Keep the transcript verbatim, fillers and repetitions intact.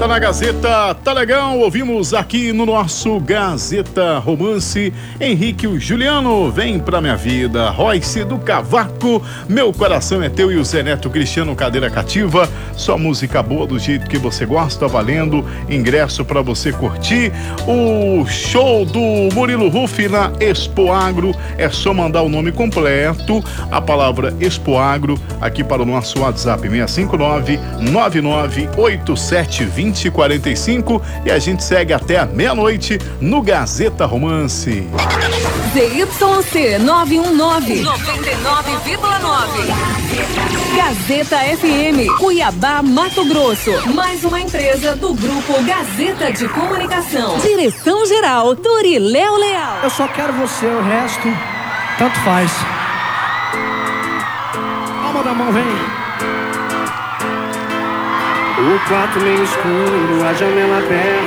Tá na Gazeta, tá legal, ouvimos aqui no nosso Gazeta Romance, Henrique o Juliano, Vem Pra Minha Vida, Royce do Cavaco, Meu Coração é Teu e o Zé Neto Cristiano, Cadeira Cativa, só música boa do jeito que você gosta, valendo ingresso pra você curtir o show do Murilo Ruff na Expo Agro. É só mandar o nome completo, a palavra Expo Agro, aqui para o nosso WhatsApp seis cinco nove, nove nove oito sete, dois zero quatro cinco e a gente segue até a meia-noite no Gazeta Romance. Z Y C nove um nove, noventa e nove vírgula nove. Gazeta F M, Cuiabá, Mato Grosso. Mais uma empresa do Grupo Gazeta de Comunicação. Direção-geral, Doriléo Leal. Eu só quero você, o resto, tanto faz. Palma da mão, vem. O quarto meio escuro, a janela aberta.